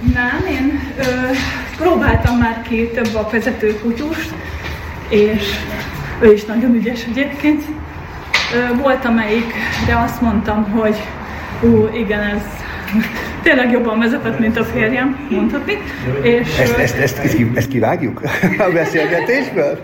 Nem, én próbáltam már ki több vakvezető kutyust, és ő is nagyon ügyes egyébként. Volt, amelyikre azt mondtam, hogy igen, ez tényleg jobban vezetett, mint a férjem, mondhatni. És ezt kivágjuk a beszélgetésből?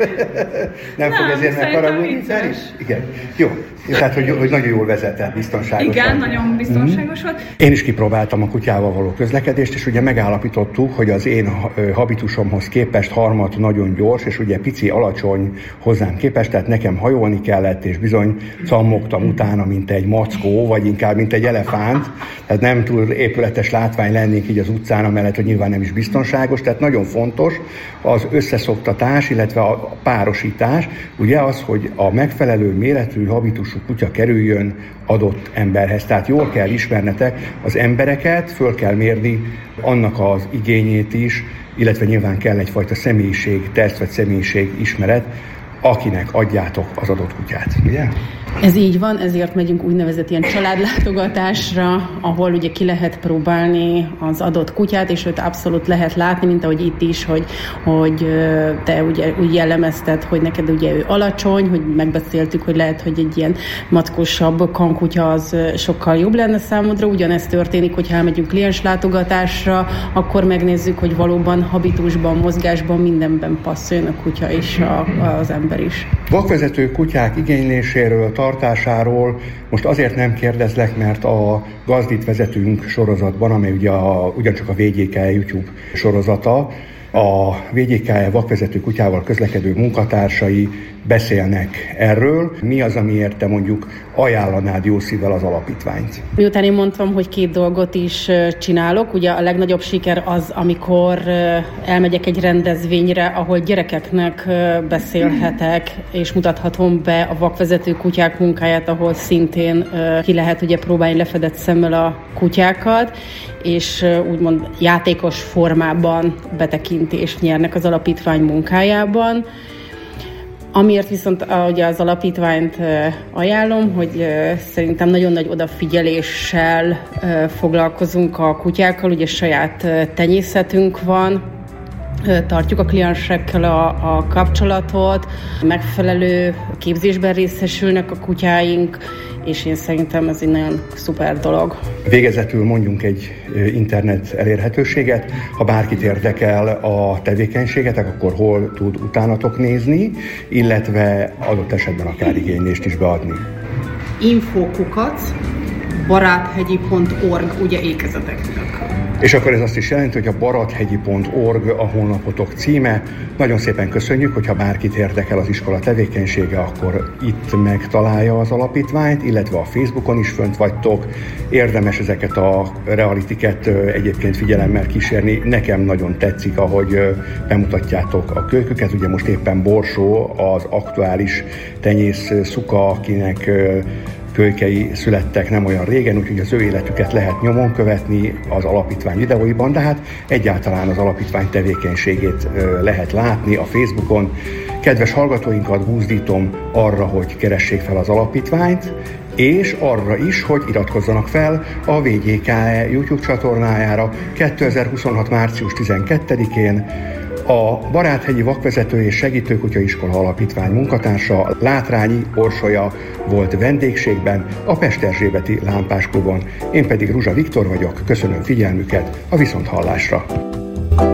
Nem fog ezért megharagudni? Igen. Jó. Tehát, hogy nagyon jól vezetett, biztonságos. Igen, nagyon biztonságos volt. Én is kipróbáltam a kutyával való közlekedést, és ugye megállapítottuk, hogy az én habitusomhoz képest Harmat nagyon gyors, és ugye pici, alacsony hozzám képest, tehát nekem hajolni kellett, és bizony cammogtam utána, mint egy mackó, vagy inkább, mint egy elefánt. Tehát nem túl épületes látvány lennénk így az utcán, amellett, hogy nyilván nem is biztonságos. Tehát nagyon fontos az összeszoktatás, illetve a párosítás, ugye az, hogy a megfelelő méretű habitusú kutya kerüljön adott emberhez. Tehát jól kell ismernetek az embereket, föl kell mérni annak az igényét is, illetve nyilván kell egyfajta személyiségteszt vagy személyiségismeret, akinek adjátok az adott kutyát, ugye? Ez így van, ezért megyünk úgynevezett ilyen családlátogatásra, ahol ugye ki lehet próbálni az adott kutyát, és őt abszolút lehet látni, mint ahogy itt is, hogy te ugye úgy jellemezted, hogy neked ugye ő alacsony, hogy megbeszéltük, hogy lehet, hogy egy ilyen mackósabb kankutya az sokkal jobb lenne számodra. Ugyanezt történik, hogyha elmegyünk klienslátogatásra, akkor megnézzük, hogy valóban habitusban, mozgásban, mindenben passzoljon a kutya és az ember is. Vakvezető kutyák igényléséről, tartásáról most azért nem kérdezlek, mert a Gazdit vezetünk sorozatban, amely ugye ugyancsak a VGK YouTube sorozata, a VGK vakvezető kutyával közlekedő munkatársai beszélnek erről. Mi az, amiért te mondjuk ajánlanád jó szívvel az alapítványt? Miután én mondtam, hogy 2 dolgot is csinálok, ugye a legnagyobb siker az, amikor elmegyek egy rendezvényre, ahol gyerekeknek beszélhetek, és mutathatom be a vakvezető kutyák munkáját, ahol szintén ki lehet ugye próbálni lefedett szemmel a kutyákat, és úgymond játékos formában betekintést nyernek az alapítvány munkájában. Amiért viszont ugye az alapítványt ajánlom, hogy szerintem nagyon nagy odafigyeléssel foglalkozunk a kutyákkal, ugye saját tenyészetünk van, tartjuk a kliensekkel a kapcsolatot, megfelelő képzésben részesülnek a kutyáink, és én szerintem ez egy nagyon szuper dolog. Végezetül mondjunk egy internet elérhetőséget. Ha bárkit érdekel a tevékenységetek, akkor hol tud utánatok nézni, illetve adott esetben akár igénylést is beadni. info@barathegyi.org, ugye ékezeteknek. És akkor ez azt is jelenti, hogy a barathegyi.org a honlapotok címe. Nagyon szépen köszönjük, hogyha bárkit érdekel az iskola tevékenysége, akkor itt megtalálja az alapítványt, illetve a Facebookon is fönt vagytok. Érdemes ezeket a realitiket egyébként figyelemmel kísérni. Nekem nagyon tetszik, ahogy bemutatjátok a kölyküket. Ugye most éppen Borsó az aktuális tenyész szuka, akinek kölykei születtek nem olyan régen, úgyhogy az ő életüket lehet nyomon követni az alapítvány videóiban, de hát egyáltalán az alapítvány tevékenységét lehet látni a Facebookon. Kedves hallgatóinkat buzdítom arra, hogy keressék fel az alapítványt, és arra is, hogy iratkozzanak fel a VGK YouTube csatornájára 2026. március 12-én. A Baráthegyi Vakvezető és Segítőkutyaiskola Alapítvány munkatársa Látrányi Orsolya volt vendégségben a Pesterzsébeti Lámpásklubon. Én pedig Ruzsa Viktor vagyok, köszönöm figyelmüket, a viszonthallásra!